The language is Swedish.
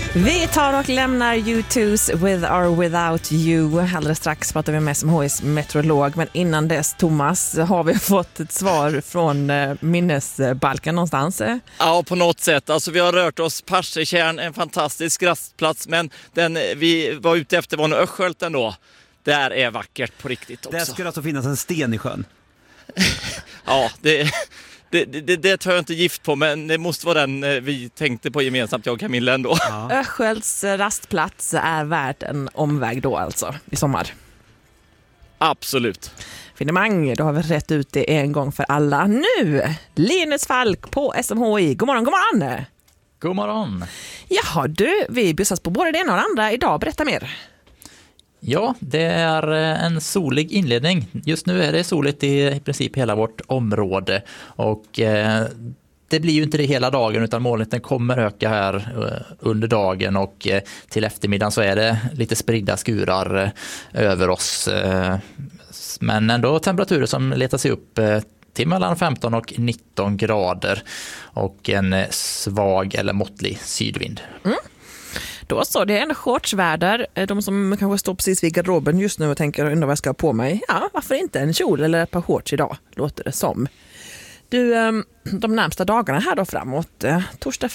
Vi tar och lämnar U2's With or Without You. Alldeles strax pratar vi med SMHIs meteorolog. Men innan dess, Thomas, har vi fått ett svar från minnesbalken någonstans? Ja, på något sätt. Alltså, vi har rört oss Parsetjärn, en fantastisk rastplats. Men den vi var ute efter var en Östskjölt ändå. Där är vackert på riktigt också. Där skulle alltså finnas en sten i sjön. Ja, det tar jag inte gift på, men det måste vara den vi tänkte på gemensamt, jag och Camilla ändå. Ja. Östskölds rastplats är värt en omväg då alltså, i sommar. Absolut. Finemang, då har vi rätt ut det en gång för alla. Nu, Linus Falk på SMHI. God morgon, god morgon. God morgon. Jaha du, vi bussas på både det ena och det andra idag. Berätta mer. Ja, det är en solig inledning. Just nu är det soligt i princip hela vårt område och det blir ju inte det hela dagen utan molnen kommer öka här under dagen och till eftermiddagen så är det lite spridda skurar över oss. Men ändå temperaturer som letar sig upp till mellan 15 och 19 grader och en svag eller måttlig sydvind. Mm. Då så, det är en shortsväder. De som kanske står precis vid garderoben just nu och tänker undrar vad jag ska ha på mig. Ja, varför inte en kjol eller ett par shorts idag, låter det som. Du, de närmsta dagarna här då framåt, torsdag,